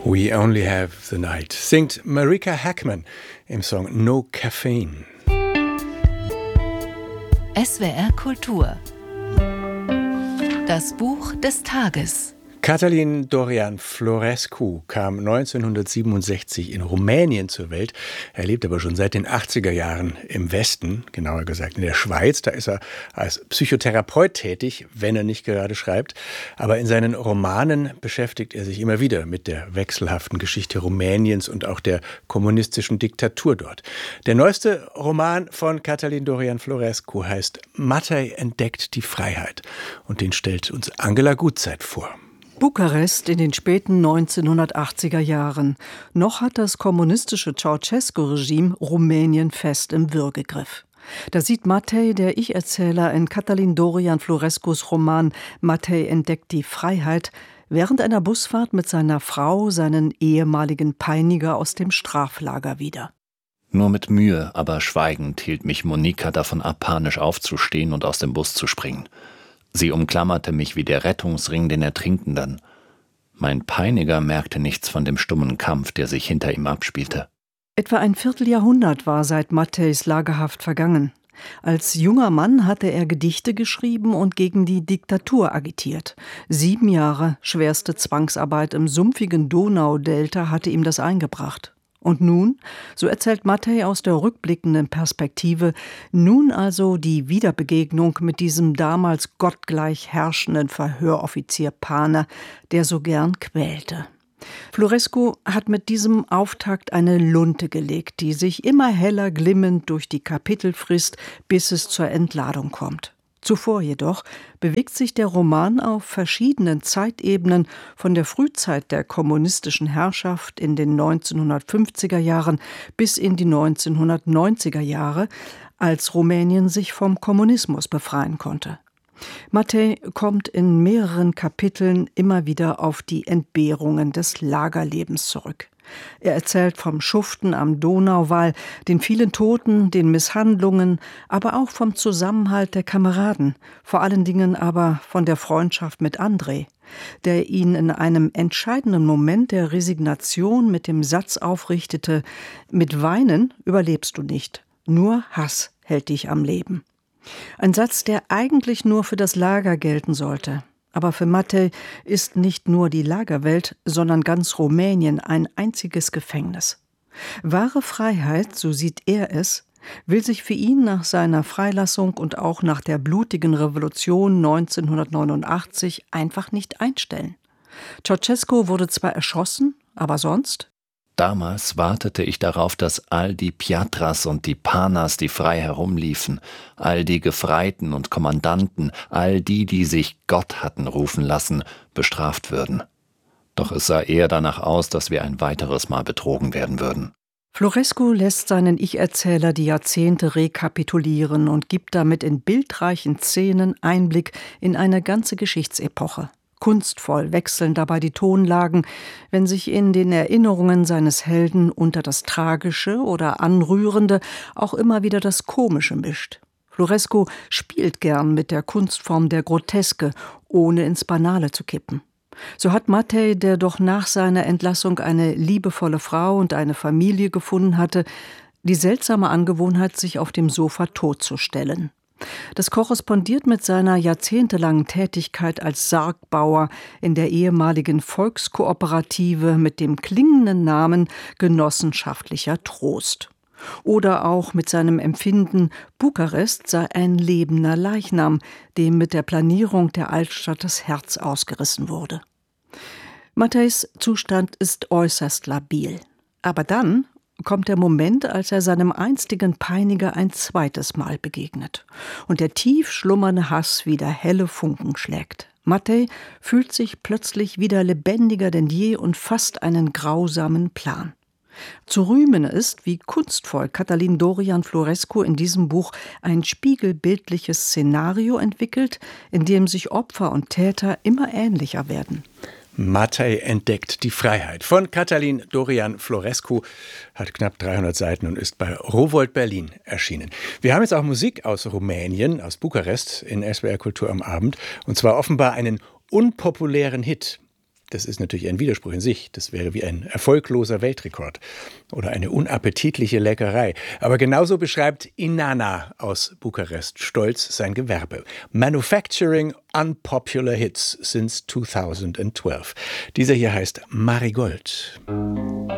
We Only Have the Night singt Marika Hackman im Song No Caffeine. SWR Kultur. Das Buch des Tages. Cătălin Dorian Florescu kam 1967 in Rumänien zur Welt. Er lebt aber schon seit den 80er Jahren im Westen, genauer gesagt in der Schweiz. Da ist er als Psychotherapeut tätig, wenn er nicht gerade schreibt. Aber in seinen Romanen beschäftigt er sich immer wieder mit der wechselhaften Geschichte Rumäniens und auch der kommunistischen Diktatur dort. Der neueste Roman von Cătălin Dorian Florescu heißt Matei entdeckt die Freiheit. Und den stellt uns Angela Gutzeit vor. Bukarest in den späten 1980er Jahren. Noch hat das kommunistische Ceausescu-Regime Rumänien fest im Würgegriff. Da sieht Matei, der Ich-Erzähler in Cătălin Dorian Florescus Roman Matei entdeckt die Freiheit, während einer Busfahrt mit seiner Frau seinen ehemaligen Peiniger aus dem Straflager wieder. Nur mit Mühe, aber schweigend hielt mich Monika davon ab, panisch aufzustehen und aus dem Bus zu springen. Sie umklammerte mich wie der Rettungsring den Ertrinkenden. Mein Peiniger merkte nichts von dem stummen Kampf, der sich hinter ihm abspielte. Etwa ein Vierteljahrhundert war seit Mateis Lagerhaft vergangen. Als junger Mann hatte er Gedichte geschrieben und gegen die Diktatur agitiert. 7 Jahre schwerste Zwangsarbeit im sumpfigen Donaudelta hatte ihm das eingebracht. Und nun, so erzählt Matei aus der rückblickenden Perspektive, nun also die Wiederbegegnung mit diesem damals gottgleich herrschenden Verhöroffizier Pane, der so gern quälte. Florescu hat mit diesem Auftakt eine Lunte gelegt, die sich immer heller glimmend durch die Kapitel frisst, bis es zur Entladung kommt. Zuvor jedoch bewegt sich der Roman auf verschiedenen Zeitebenen von der Frühzeit der kommunistischen Herrschaft in den 1950er Jahren bis in die 1990er Jahre, als Rumänien sich vom Kommunismus befreien konnte. Matei kommt in mehreren Kapiteln immer wieder auf die Entbehrungen des Lagerlebens zurück. Er erzählt vom Schuften am Donauwall, den vielen Toten, den Misshandlungen, aber auch vom Zusammenhalt der Kameraden, vor allen Dingen aber von der Freundschaft mit Andrei, der ihn in einem entscheidenden Moment der Resignation mit dem Satz aufrichtete: Mit Weinen überlebst du nicht, nur Hass hält dich am Leben. Ein Satz, der eigentlich nur für das Lager gelten sollte. Aber für Matei ist nicht nur die Lagerwelt, sondern ganz Rumänien ein einziges Gefängnis. Wahre Freiheit, so sieht er es, will sich für ihn nach seiner Freilassung und auch nach der blutigen Revolution 1989 einfach nicht einstellen. Ceausescu wurde zwar erschossen, aber sonst? Damals wartete ich darauf, dass all die Piatras und die Panas, die frei herumliefen, all die Gefreiten und Kommandanten, all die, die sich Gott hatten rufen lassen, bestraft würden. Doch es sah eher danach aus, dass wir ein weiteres Mal betrogen werden würden. Florescu lässt seinen Ich-Erzähler die Jahrzehnte rekapitulieren und gibt damit in bildreichen Szenen Einblick in eine ganze Geschichtsepoche. Kunstvoll wechseln dabei die Tonlagen, wenn sich in den Erinnerungen seines Helden unter das Tragische oder Anrührende auch immer wieder das Komische mischt. Florescu spielt gern mit der Kunstform der Groteske, ohne ins Banale zu kippen. So hat Matei, der doch nach seiner Entlassung eine liebevolle Frau und eine Familie gefunden hatte, die seltsame Angewohnheit, sich auf dem Sofa totzustellen. Das korrespondiert mit seiner jahrzehntelangen Tätigkeit als Sargbauer in der ehemaligen Volkskooperative mit dem klingenden Namen Genossenschaftlicher Trost. Oder auch mit seinem Empfinden, Bukarest sei ein lebender Leichnam, dem mit der Planierung der Altstadt das Herz ausgerissen wurde. Mateis Zustand ist äußerst labil. Aber dann kommt der Moment, als er seinem einstigen Peiniger ein zweites Mal begegnet und der tief schlummernde Hass wieder helle Funken schlägt. Matei fühlt sich plötzlich wieder lebendiger denn je und fasst einen grausamen Plan. Zu rühmen ist, wie kunstvoll Cătălin Dorian Florescu in diesem Buch ein spiegelbildliches Szenario entwickelt, in dem sich Opfer und Täter immer ähnlicher werden. Matei entdeckt die Freiheit von Cătălin Dorian Florescu, hat knapp 300 Seiten und ist bei Rowohlt Berlin erschienen. Wir haben jetzt auch Musik aus Rumänien, aus Bukarest in SWR Kultur am Abend, und zwar offenbar einen unpopulären Hit. Das ist natürlich ein Widerspruch in sich. Das wäre wie ein erfolgloser Weltrekord oder eine unappetitliche Leckerei. Aber genauso beschreibt Inanna aus Bukarest stolz sein Gewerbe. Manufacturing unpopular hits since 2012. Dieser hier heißt Marigold.